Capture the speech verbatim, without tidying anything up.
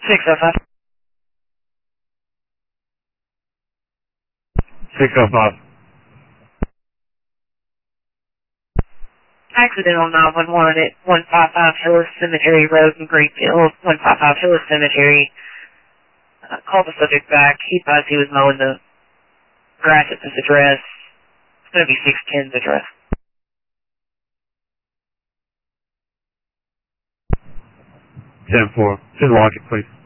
six oh five. six oh five. Accidental nine one one at one fifty-five Hillis Cemetery Road in Greenfield, one fifty-five Hillis Cemetery. Uh, called the subject back. He advised he was mowing the grass at this address. It's going to be six ten's address. ten four. Just log it, please.